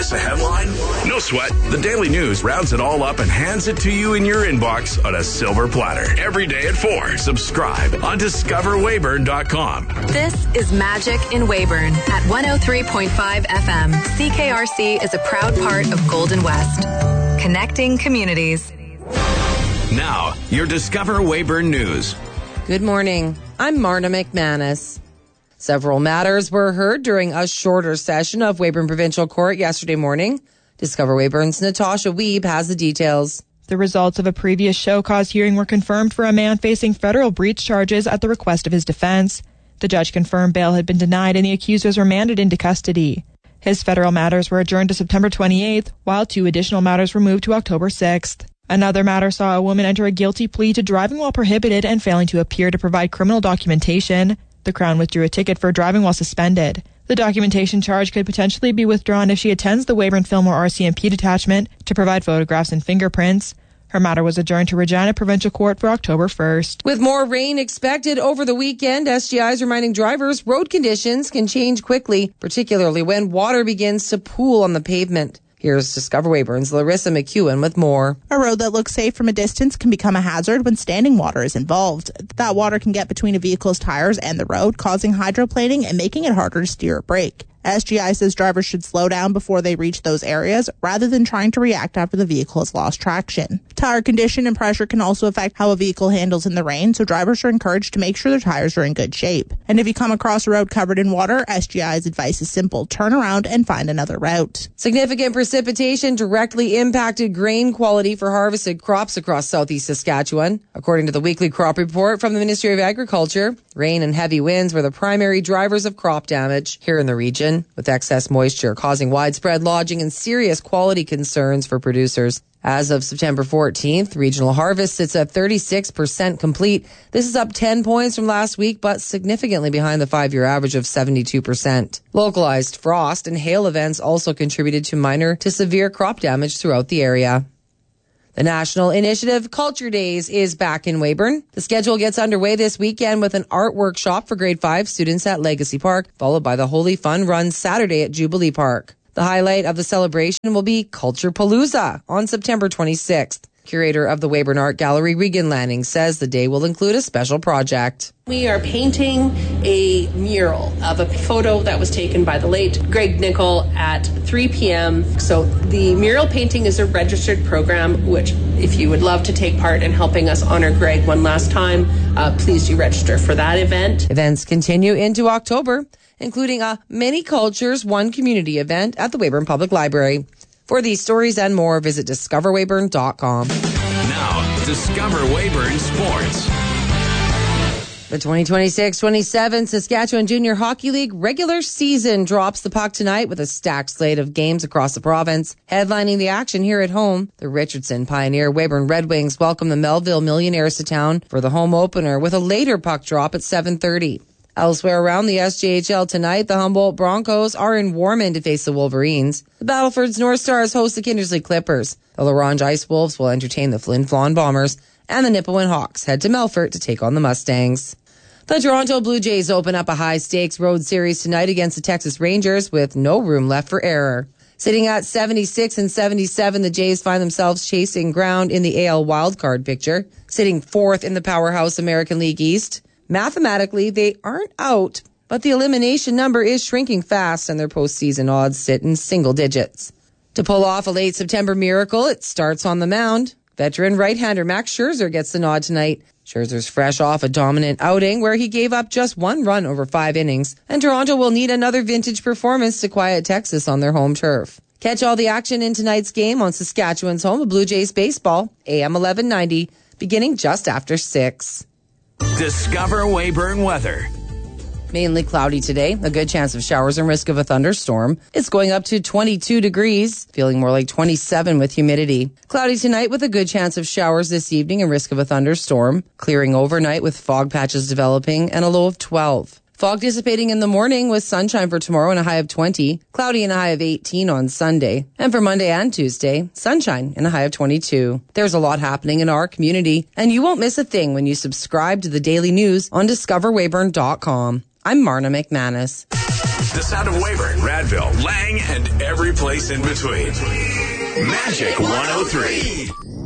Miss a headline? No sweat. The Daily News rounds it all up and hands it to you in your inbox on a silver platter. Every day at 4. Subscribe on discoverweyburn.com. This is Magic in Weyburn at 103.5 FM. CKRC is a proud part of Golden West. Connecting communities. Now, your Discover Weyburn News. Good morning. I'm Marna McManus. Several matters were heard during a shorter session of Weyburn Provincial Court yesterday morning. Discover Weyburn's Natasha Wiebe has the details. The results of a previous show cause hearing were confirmed for a man facing federal breach charges at the request of his defense. The judge confirmed bail had been denied and the accused was remanded into custody. His federal matters were adjourned to September 28th, while 2 additional matters were moved to October 6th. Another matter saw a woman enter a guilty plea to driving while prohibited and failing to appear to provide criminal documentation. The Crown withdrew a ticket for driving while suspended. The documentation charge could potentially be withdrawn if she attends the Weyburn Fillmore RCMP detachment to provide photographs and fingerprints. Her matter was adjourned to Regina Provincial Court for October 1st. With more rain expected over the weekend, SGI is reminding drivers road conditions can change quickly, particularly when water begins to pool on the pavement. Here's Discover Weyburn's Larissa McEwen with more. A road that looks safe from a distance can become a hazard when standing water is involved. That water can get between a vehicle's tires and the road, causing hydroplaning and making it harder to steer or brake. SGI says drivers should slow down before they reach those areas rather than trying to react after the vehicle has lost traction. Tire condition and pressure can also affect how a vehicle handles in the rain, so drivers are encouraged to make sure their tires are in good shape. And if you come across a road covered in water, SGI's advice is simple: turn around and find another route. Significant precipitation directly impacted grain quality for harvested crops across southeast Saskatchewan. According to the weekly crop report from the Ministry of Agriculture, rain and heavy winds were the primary drivers of crop damage here in the region, with excess moisture causing widespread lodging and serious quality concerns for producers. As of September 14th, regional harvest sits at 36% complete. This is up 10 points from last week, but significantly behind the 5-year average of 72%. Localized frost and hail events also contributed to minor to severe crop damage throughout the area. The National Initiative Culture Days is back in Weyburn. The schedule gets underway this weekend with an art workshop for grade 5 students at Legacy Park, followed by the Holy Fun Run Saturday at Jubilee Park. The highlight of the celebration will be Culture Palooza on September 26th. Curator of the Weyburn Art Gallery, Regan Lanning, says the day will include a special project. We are painting a mural of a photo that was taken by the late Greg Nicol at 3 p.m. So the mural painting is a registered program, which if you would love to take part in helping us honor Greg one last time, please do register for that event. Events continue into October, including a Many Cultures, One Community event at the Weyburn Public Library. For these stories and more, visit discoverweyburn.com. Now, Discover Weyburn Sports. The 2026-27 Saskatchewan Junior Hockey League regular season drops the puck tonight with a stacked slate of games across the province. Headlining the action here at home, the Richardson Pioneer Weyburn Red Wings welcome the Melville Millionaires to town for the home opener with a later puck drop at 7:30. Elsewhere around the SJHL tonight, the Humboldt Broncos are in Warman to face the Wolverines. The Battleford's North Stars host the Kindersley Clippers. The LaRange Ice Wolves will entertain the Flin Flon Bombers. And the Nipawin Hawks head to Melfort to take on the Mustangs. The Toronto Blue Jays open up a high-stakes road series tonight against the Texas Rangers with no room left for error. Sitting at 76 and 77, the Jays find themselves chasing ground in the AL wildcard picture, sitting 4th in the powerhouse American League East. Mathematically, they aren't out, but the elimination number is shrinking fast and their postseason odds sit in single digits. To pull off a late September miracle, it starts on the mound. Veteran right-hander Max Scherzer gets the nod tonight. Scherzer's fresh off a dominant outing where he gave up just 1 run over 5 innings, and Toronto will need another vintage performance to quiet Texas on their home turf. Catch all the action in tonight's game on Saskatchewan's home of Blue Jays baseball, AM 1190, beginning just after 6. Discover Weyburn weather. Mainly cloudy today, a good chance of showers and risk of a thunderstorm. It's going up to 22 degrees, feeling more like 27 with humidity. Cloudy tonight with a good chance of showers this evening and risk of a thunderstorm. Clearing overnight with fog patches developing and a low of 12. Fog dissipating in the morning with sunshine for tomorrow and a high of 20. Cloudy and a high of 18 on Sunday. And for Monday and Tuesday, sunshine and a high of 22. There's a lot happening in our community, and you won't miss a thing when you subscribe to the Daily News on discoverweyburn.com. I'm Marna McManus. The sound of Weyburn, Radville, Lang, and every place in between. Magic 103.